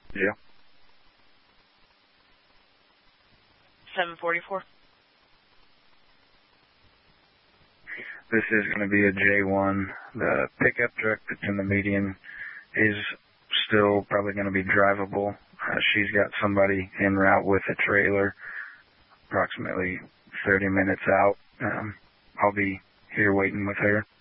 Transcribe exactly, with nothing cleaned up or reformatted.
Yeah. seven forty-four. This is going to be a J one. The pickup truck that's in the median is still probably going to be drivable. Uh, she's got somebody en route with a trailer, approximately thirty minutes out. Um, I'll be here waiting with her.